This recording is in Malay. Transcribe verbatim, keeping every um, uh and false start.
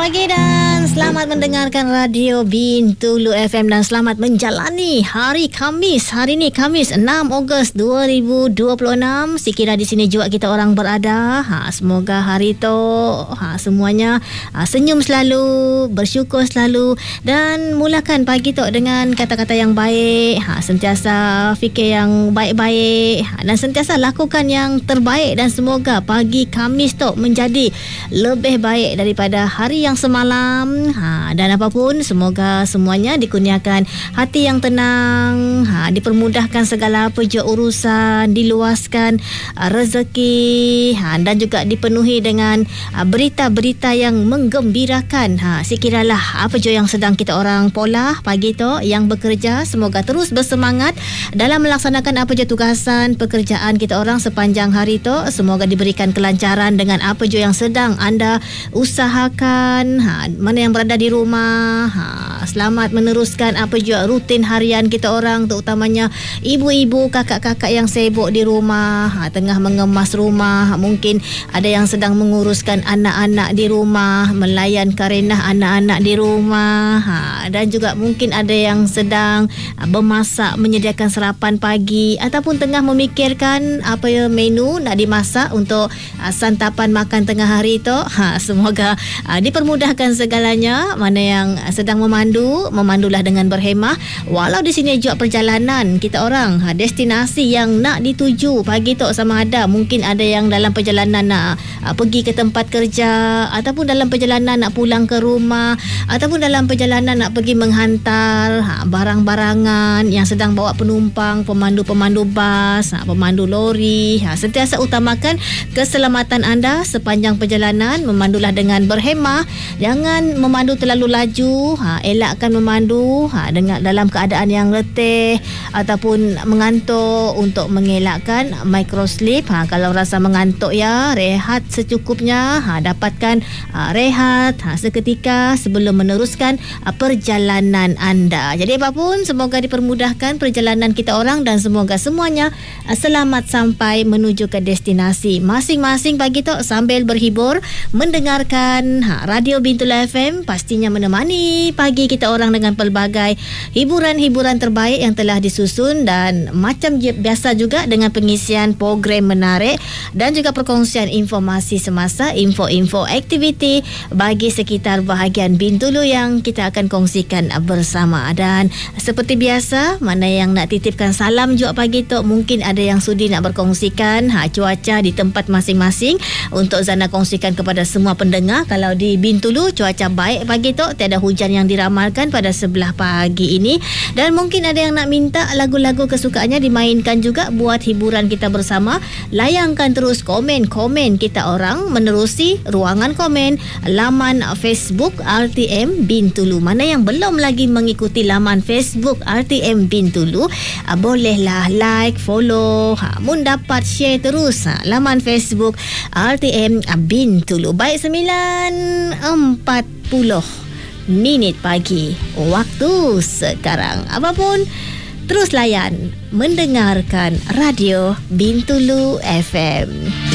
pagi dan selamat mendengarkan Radio Bintulu F M dan selamat menjalani hari Khamis. Hari ni Khamis enam Ogos dua ribu dua puluh enam. Sekira di sini juga kita orang berada. Ha, semoga hari tu ha, semuanya ha, senyum selalu, bersyukur selalu dan mulakan pagi tu dengan kata-kata yang baik. Ha, sentiasa fikir yang baik-baik ha, dan sentiasa lakukan yang terbaik dan semoga pagi Khamis tu menjadi lebih baik daripada hari yang semalam ha, dan apapun semoga semuanya dikurniakan hati yang tenang ha, dipermudahkan segala apa je urusan, diluaskan uh, rezeki ha, dan juga dipenuhi dengan uh, berita-berita yang menggembirakan ha, sekiralah apa je yang sedang kita orang pola pagi tu yang bekerja semoga terus bersemangat dalam melaksanakan apa je tugasan pekerjaan kita orang sepanjang hari tu semoga diberikan kelancaran dengan apa je yang sedang anda usahakan ha, mana yang berada di rumah ha, selamat meneruskan apa juga rutin harian kita orang terutamanya ibu-ibu kakak-kakak yang sibuk di rumah ha, tengah mengemas rumah ha, mungkin ada yang sedang menguruskan anak-anak di rumah melayan karenah anak-anak di rumah ha, dan juga mungkin ada yang sedang ha, bermasak menyediakan sarapan pagi ataupun tengah memikirkan apa ya menu nak dimasak untuk ha, santapan makan tengah hari tu ha, semoga ha, dipermudahkan segalanya. Mana yang sedang memandu, memandulah dengan berhemah. Walau di sini juga perjalanan kita orang ha, destinasi yang nak dituju pagi tu sama ada mungkin ada yang dalam perjalanan nak ha, pergi ke tempat kerja ataupun dalam perjalanan nak pulang ke rumah ataupun dalam perjalanan nak pergi menghantar ha, barang-barangan yang sedang bawa penumpang, pemandu-pemandu bas, ha, pemandu lori. Ha, sentiasa utamakan keselamatan anda sepanjang perjalanan. Memandulah dengan berhemah. Jangan memandu terlalu laju. Ha, elakkan memandu ha, dengan dalam keadaan yang letih ataupun mengantuk untuk mengelakkan microsleep. Ha, kalau rasa mengantuk ya, rehat secukupnya. Ha, dapatkan ha, rehat ha, seketika sebelum meneruskan ha, perjalanan anda. Jadi apapun, semoga dipermudahkan perjalanan kita orang dan semoga semuanya ha, selamat sampai menuju ke destinasi masing-masing pagi tu sambil berhibur mendengarkan ha, Radio Bintulu F M pastinya menemani pagi kita orang dengan pelbagai hiburan-hiburan terbaik yang telah disusun dan macam biasa juga dengan pengisian program menarik dan juga perkongsian informasi semasa, info-info aktiviti bagi sekitar bahagian Bintulu yang kita akan kongsikan bersama. Dan seperti biasa, mana yang nak titipkan salam juga pagi tu mungkin ada yang sudi nak berkongsikan ha, cuaca di tempat masing-masing untuk Zana kongsikan kepada semua pendengar. Kalau di Bintulu cuaca baik pagi tu, tiada hujan yang diramalkan pada sebelah pagi ini dan mungkin ada yang nak minta lagu-lagu kesukaannya dimainkan juga buat hiburan kita bersama. Layangkan terus komen-komen kita orang menerusi ruangan komen laman Facebook R T M Bintulu. Mana yang belum lagi mengikuti laman Facebook R T M Bintulu, bolehlah like, follow, ha, mun dapat share terus ha, laman Facebook R T M Bintulu. Baik, sembilan empat puluh minit pagi waktu sekarang. Apapun, terus layan mendengarkan Radio Bintulu F M.